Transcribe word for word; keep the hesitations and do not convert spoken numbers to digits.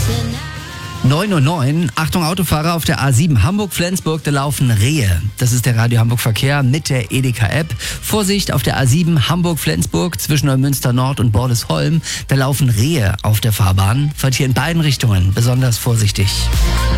neun Uhr neun, Achtung Autofahrer, auf der A sieben Hamburg-Flensburg, da laufen Rehe. Das ist der Radio Hamburg Verkehr mit der Edeka-App. Vorsicht, auf der A sieben Hamburg-Flensburg zwischen Neumünster Nord und Bordesholm, da laufen Rehe auf der Fahrbahn. Fahrt hier in beiden Richtungen besonders vorsichtig.